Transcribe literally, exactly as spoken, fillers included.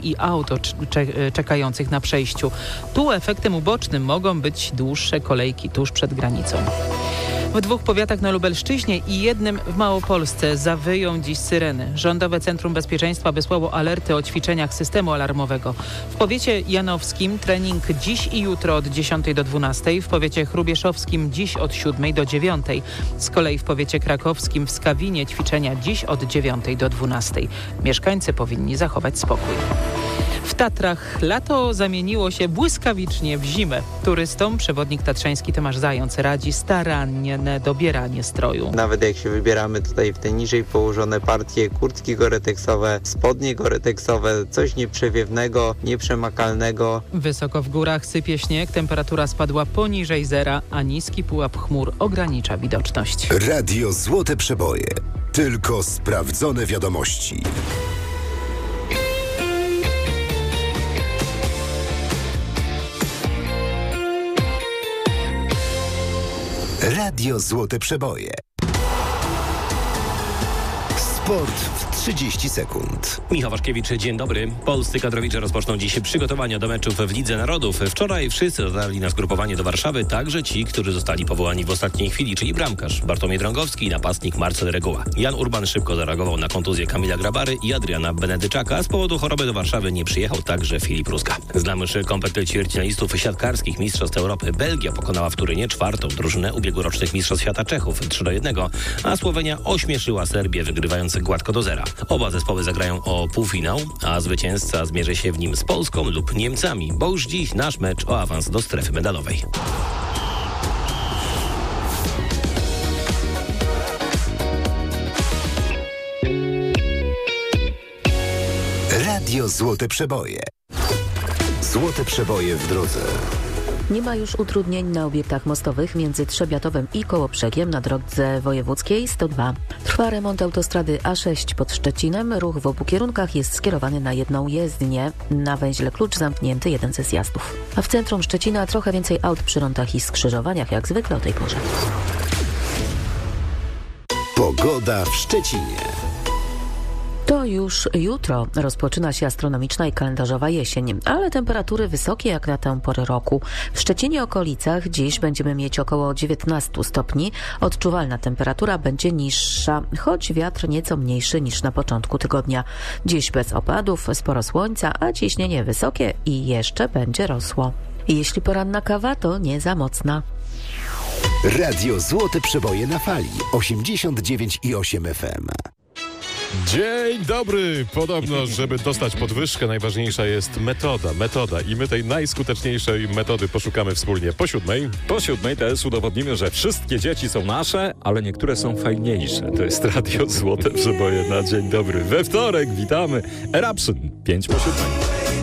i auto czekających na przejściu. Tu efektem ubocznym mogą być dłuższe kolejki tuż przed granicą. W dwóch powiatach na Lubelszczyźnie i jednym w Małopolsce zawyją dziś syreny. Rządowe Centrum Bezpieczeństwa wysłało alerty o ćwiczeniach systemu alarmowego. W powiecie janowskim trening dziś i jutro od dziesiątej do dwunastej, w powiecie chrubieszowskim dziś od siódmej do dziewiątej. Z kolei w powiecie krakowskim w Skawinie ćwiczenia dziś od dziewiątej do dwunastej. Mieszkańcy powinni zachować spokój. W Tatrach lato zamieniło się błyskawicznie w zimę. Turystom przewodnik tatrzański Tomasz Zając radzi starannie dobieranie stroju. Nawet jak się wybieramy tutaj w te niżej położone partie, kurtki goreteksowe, spodnie goreteksowe, coś nieprzewiewnego, nieprzemakalnego. Wysoko w górach sypie śnieg, temperatura spadła poniżej zera, a niski pułap chmur ogranicza widoczność. Radio Złote Przeboje. Tylko sprawdzone wiadomości. Radio Złote Przeboje. Sport w trzydzieści sekund. Michał Waszkiewicz, dzień dobry. Polscy kadrowicze rozpoczną dziś przygotowania do meczów w Lidze Narodów. Wczoraj wszyscy dotarli na zgrupowanie do Warszawy, także ci, którzy zostali powołani w ostatniej chwili, czyli bramkarz Bartłomiej Drągowski i napastnik Marcel Reguła. Jan Urban szybko zareagował na kontuzję Kamila Grabary i Adriana Benedyczaka. Z powodu choroby do Warszawy nie przyjechał także Filip Ruska. Znamy komplet ćwierćfinalistów siatkarskich Mistrzostw Europy. Belgia pokonała w Turynie czwartą drużynę ubiegłorocznych Mistrzostw Świata Czechów trzy do jednego, a Słowenia ośmieszyła Serbię, wygrywając gładko do zera. Oba zespoły zagrają o półfinał, a zwycięzca zmierzy się w nim z Polską lub Niemcami, bo już dziś nasz mecz o awans do strefy medalowej. Radio Złote Przeboje. Złote Przeboje w drodze. Nie ma już utrudnień na obiektach mostowych między Trzebiatowem i Kołobrzegiem na drodze wojewódzkiej sto dwa. Trwa remont autostrady A sześć pod Szczecinem. Ruch w obu kierunkach jest skierowany na jedną jezdnię. Na węźle Klucz zamknięty jeden ze zjazdów. A w centrum Szczecina trochę więcej aut przy rondach i skrzyżowaniach, jak zwykle o tej porze. Pogoda w Szczecinie. To już jutro rozpoczyna się astronomiczna i kalendarzowa jesień, ale temperatury wysokie jak na tę porę roku. W Szczecinie okolicach dziś będziemy mieć około dziewiętnaście stopni. Odczuwalna temperatura będzie niższa, choć wiatr nieco mniejszy niż na początku tygodnia. Dziś bez opadów, sporo słońca, a ciśnienie wysokie i jeszcze będzie rosło. I jeśli poranna kawa, to nie za mocna. Radio Złote Przeboje na fali osiemdziesiąt dziewięć i osiem F M. Dzień dobry! Podobno, żeby dostać podwyżkę, najważniejsza jest metoda, metoda i my tej najskuteczniejszej metody poszukamy wspólnie po siódmej. Po siódmej też udowodnimy, że wszystkie dzieci są nasze, ale niektóre są fajniejsze. To jest Radio Złote Przeboje na dzień dobry. We wtorek witamy Eruption, pięć po siódmej.